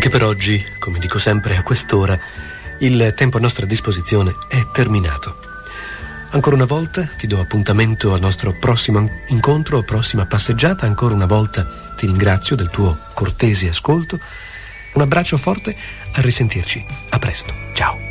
Anche per oggi, come dico sempre a quest'ora, il tempo a nostra disposizione è terminato. Ancora una volta ti do appuntamento al nostro prossimo incontro, prossima passeggiata. Ancora una volta ti ringrazio del tuo cortese ascolto. Un abbraccio forte, a risentirci. A presto. Ciao.